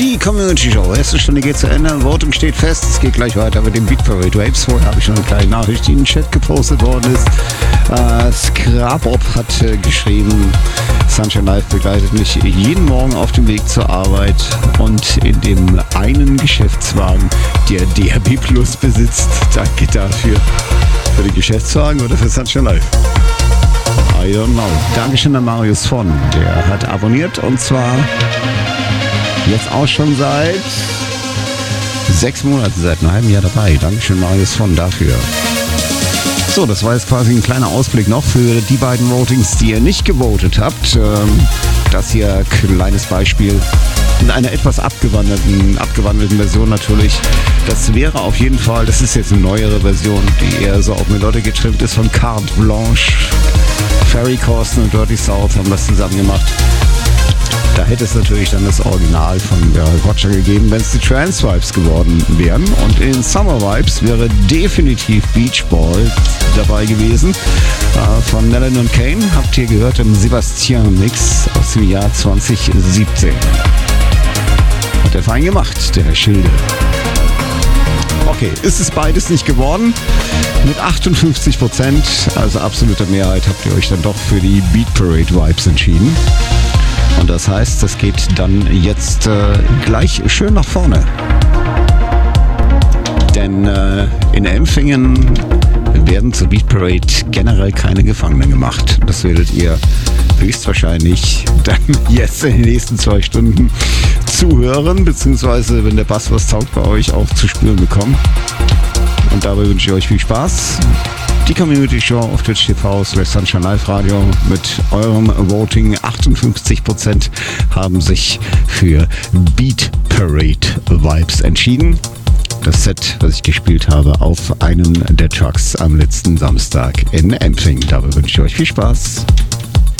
Die Community Show. Erste Stunde geht zu Ende. Voting steht fest. Es geht gleich weiter mit dem Beat Parade Waves. Vorher habe ich schon eine kleine Nachricht, die in den Chat gepostet worden ist. Scrapop hat geschrieben, Sunshine Live begleitet mich jeden Morgen auf dem Weg zur Arbeit und in dem einen Geschäftswagen, der DRB Plus besitzt. Danke dafür. Für den Geschäftswagen oder für Sunshine Live? I don't know. Dankeschön an Marius von. Der hat abonniert und zwar jetzt auch schon seit 6 Monaten, seit einem halben Jahr dabei. Dankeschön Marius von dafür. So, das war jetzt quasi ein kleiner Ausblick noch für die beiden Votings, die ihr nicht gewotet habt. Das hier kleines Beispiel in einer etwas abgewandelten Version natürlich. Das wäre auf jeden Fall, das ist jetzt eine neuere Version, die eher so auf Melodie getrimmt ist, von Carte Blanche. Ferry Corsten und Dirty South haben das zusammen gemacht. Da hätte es natürlich dann das Original von Roger gegeben, wenn es die Trance Vibes geworden wären. Und in Summer Vibes wäre definitiv Beach Ball dabei gewesen. Von Nellen und Kane habt ihr gehört im Sebastian Mix aus dem Jahr 2017. Hat er fein gemacht, der Herr Schilde. Okay, ist es beides nicht geworden? Mit 58%, also absoluter Mehrheit, habt ihr euch dann doch für die Beat Parade Vibes entschieden. Und das heißt, das geht dann jetzt gleich schön nach vorne. Denn in Empfingen werden zur Beat Parade generell keine Gefangenen gemacht. Das werdet ihr höchstwahrscheinlich dann jetzt in den nächsten 2 Stunden zuhören, beziehungsweise wenn der Bass was taugt, bei euch auch zu spüren bekommen. Und dabei wünsche ich euch viel Spaß. Die Community Show auf Twitch TV / Sunshine Live Radio mit eurem Voting. 58% haben sich für Beat Parade Vibes entschieden. Das Set, das ich gespielt habe auf einem der Trucks am letzten Samstag in Empfing. Dabei wünsche ich euch viel Spaß.